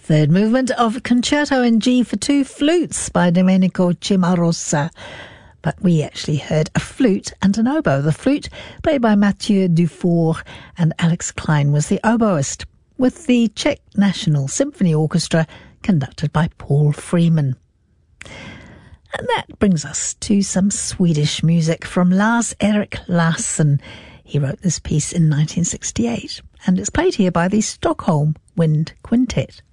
Third movement of Concerto in G for two flutes by Domenico Cimarosa. But we actually heard a flute and an oboe. The flute played by Mathieu Dufour, and Alex Klein was the oboist, with the Czech National Symphony Orchestra conducted by Paul Freeman. And that brings us to some Swedish music from Lars-Erik Larsson. He wrote this piece in 1968, and it's played here by the Stockholm Wind Quintet.